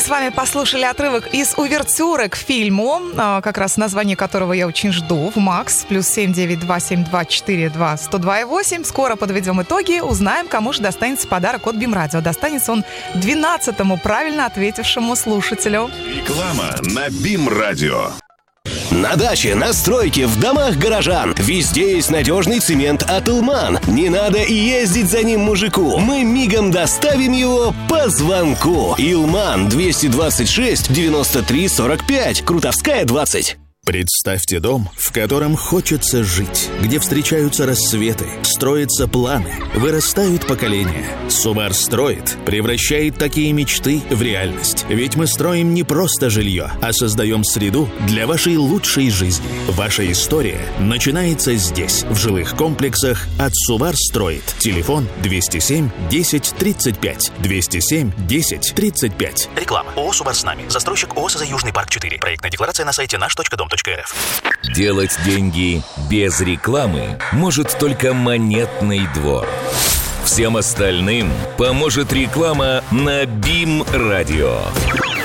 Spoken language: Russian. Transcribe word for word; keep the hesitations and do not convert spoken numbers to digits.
с вами послушали отрывок из увертюры к фильму, как раз название которого я очень жду, в МАКС, плюс семь девять два семь два четыре два сто два и восемь. Скоро подведем итоги, узнаем, кому же достанется подарок от БИМ-радио. Достанется он двенадцатому правильно ответившему слушателю. Реклама на БИМ-радио. На даче, на стройке, в домах горожан. Везде есть надежный цемент от Илман. Не надо и ездить за ним мужику. Мы мигом доставим его по звонку. Илман двести двадцать шесть девяносто три сорок пять. Крутовская двадцать. Представьте дом, в котором хочется жить, где встречаются рассветы, строятся планы, вырастают поколения. Субар строит, превращает такие мечты в реальность. Ведь мы строим не просто жилье, а создаем среду для вашей лучшей жизни. Ваша история начинается здесь, в жилых комплексах от Субар строит. Телефон двести семь десять тридцать пять. двести семь десять тридцать пять. Реклама. ООО «Субар с нами». Застройщик ООО «СЗ Южный парк четыре». Проектная декларация на сайте наш точка дом точка эр эф. Делать деньги без рекламы может только Монетный двор. Всем остальным поможет реклама на БИМ-радио.